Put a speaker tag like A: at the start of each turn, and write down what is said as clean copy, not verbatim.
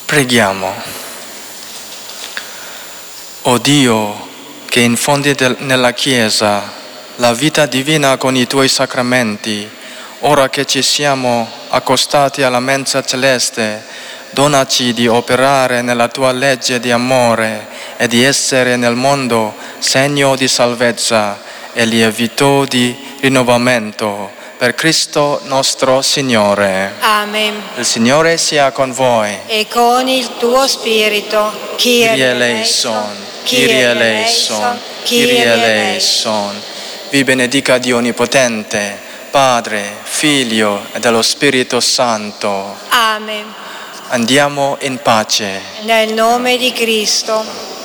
A: Preghiamo. O Dio, che infondi nella Chiesa la vita divina con i Tuoi sacramenti, ora che ci siamo accostati alla mensa celeste, donaci di operare nella Tua legge di amore e di essere nel mondo segno di salvezza e lievito di rinnovamento. Per Cristo nostro Signore.
B: Amen.
A: Il Signore sia con voi.
B: E con il tuo spirito.
A: Kyrie eleison, Kyrie eleison, Kyrie eleison. Vi benedica Dio Onnipotente, Padre, Figlio e dello Spirito Santo.
B: Amen.
A: Andiamo in pace.
B: Nel nome di Cristo.